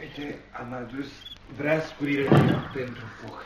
Uite, am adus brascurile pentru foc.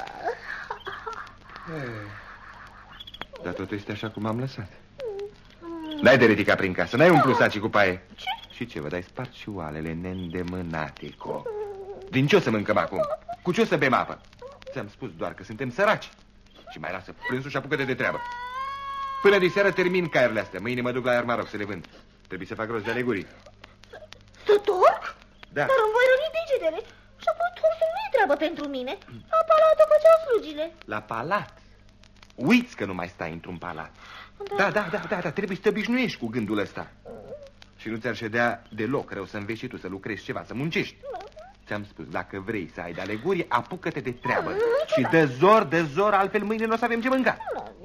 Dar totul este așa cum am lăsat. N-ai de ridicat prin casă, n-ai umplut sacii cu paie. Ce? Și ce, vă dai spart și oalele neîndemânate, co. Din ce o să mâncăm acum? Cu ce o să bem apă? Ți-am spus doar că suntem săraci. Și mai lasă plânsul și apucă-te de treabă. Până de seară termin caiurile astea. Mâine mă duc la Iarmaroc să le vând. Trebuie să fac rost de alegurii. Să torc? Da. Dar îmi voi răni degetele. Și apoi torsul nu-i treabă pentru mine. La palat o făceau slugile. La palat? Uiți că nu mai stai într-un palat. Da, trebuie să te obișnuiești cu gândul ăsta. Și nu ți-ar ședea deloc rău să înveți și tu să lucrezi ceva, să muncești. Ți-am spus, dacă vrei să ai de aleguri, apucă-te de treabă. Și de zor, altfel mâine nu o să avem ce mânca.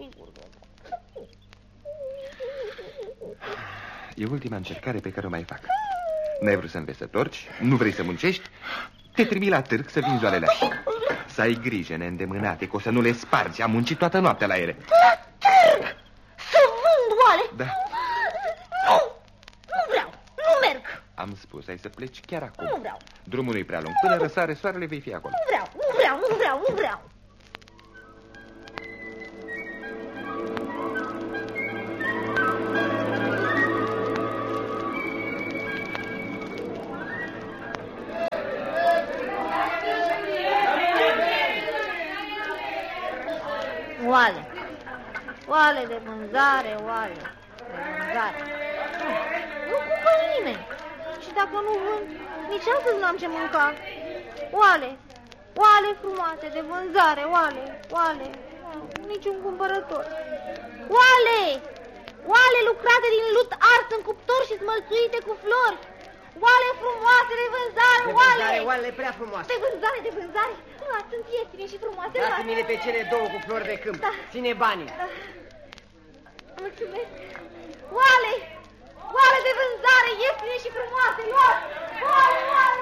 E ultima încercare pe care o mai fac. N-ai vrut să înveți să torci, nu vrei să muncești, te trimit la târg să vinzi oalele astea. Să ai grijă, neîndemânate, că o să nu le spargi. Am muncit toată noaptea la ele. La târg? Să vând oale? Da. Nu vreau, nu merg. Am spus, ai să pleci chiar acum. Nu vreau. Drumul nu-i prea lung, până răsare soarele vei fi acolo. Nu vreau. Oale de vânzare, Nu cumpără nimeni. Și dacă nu vând, nici astăzi n-am ce mânca. Oale frumoase de vânzare, oale. Niciun cumpărător. Oale lucrate din lut ars în cuptor și smălțuite cu flori. Oale frumoase de vânzare, oalele prea frumoase. De vânzare. Sunt ieftine și frumoase. Dați-mi-le pe cele două cu flori de câmp. Da. Ține banii. Da. Mulțumesc. Oale de vânzare, ieftine și frumoase. Oale.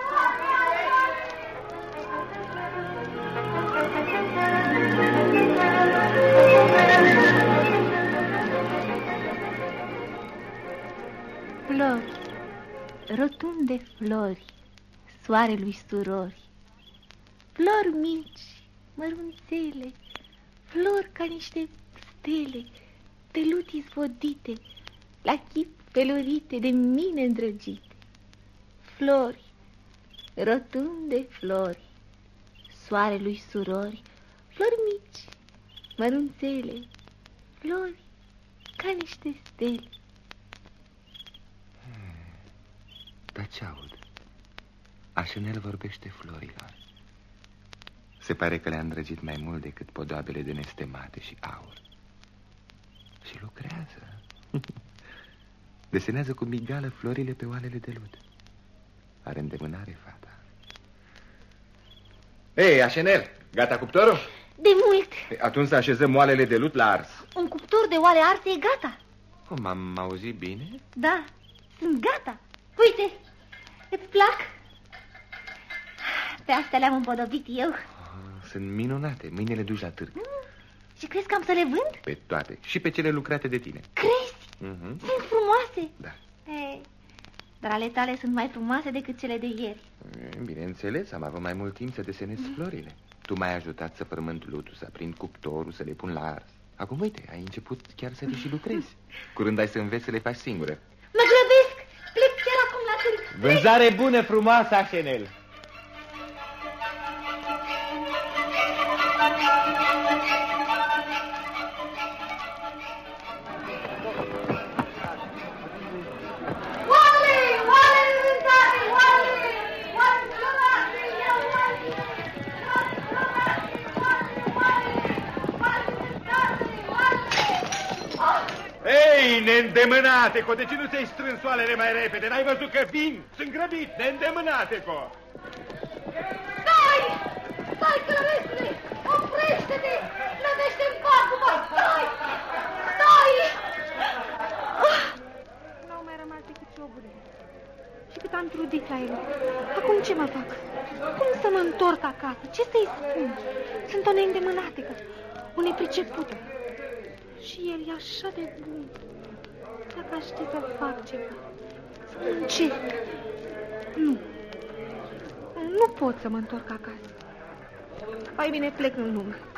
Flori, rotunde flori, soarelui surori. Flori mici, mărunțele, flori ca niște stele, de lut izvodite, la chip pelurite, de mine îndrăgite. Flori, rotunde flori, soarelui surori, flori mici, mărunțele, flori ca niște stele. Dar ce aud? Așenel vorbește florilor. Se pare că le-a îndrăgit mai mult decât podoabele de nestemate și aur. Și lucrează. Desenează cu migală florile pe oalele de lut. Are îndemânare fata. Ei, Așenel, gata cuptorul? De mult. Atunci să așezăm oalele de lut la ars. Un cuptor de oale arse e gata. Cum, am auzit bine? Da, sunt gata. Uite, îți plac? Pe astea le-am împodobit eu. Sunt minunate, mâine le duci la târg. Și crezi că am să le vând? Pe toate, și pe cele lucrate de tine. Crezi? Sunt frumoase? Da. Dar ale tale sunt mai frumoase decât cele de ieri. Bineînțeles, am avut mai mult timp să desenez florile. Tu m-ai ajutat să frământ lutul, să aprind cuptorul, să le pun la ars. Acum, uite, ai început chiar să le și lucrezi. Curând ai să înveți să le faci singură. Mă grăbesc! Plec chiar acum la târg. Vânzare bună, frumoasă, Așenel. Neîndemânate-co, de ce nu ți-ai strâns oalele mai repede? N-ai văzut că vin? Sunt grăbit, neîndemânate-co! Stai, călăresule! Oprește-te! Nădește-n pacumă! Stai! N-au mai rămas decât cioburile. Și cât am trudit la ele. Acum ce mă fac? Cum să mă întorc acasă? Ce să-i spun? Sunt o neîndemânatecă, o nepricepută. Și el e așa de bun. Dacă aș ști să fac ceva, să încerc. Nu. pot să mă întorc acasă. Mai bine plec în lume.